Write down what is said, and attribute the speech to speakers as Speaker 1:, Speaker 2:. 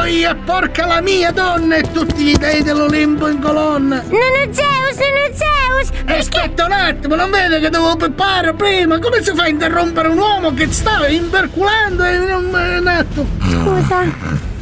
Speaker 1: troia, porca la mia donna e tutti gli dei dell'Olimpo in colonna.
Speaker 2: Nonno Zeus!
Speaker 1: Aspetta un attimo, non vede che devo peppare prima? Come si fa a interrompere un uomo che sta imperculando in un attimo?
Speaker 2: Scusa.